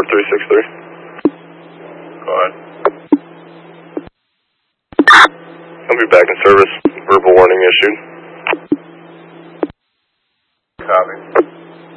363. Go ahead. I'll be back in service. Verbal warning issued. Copy.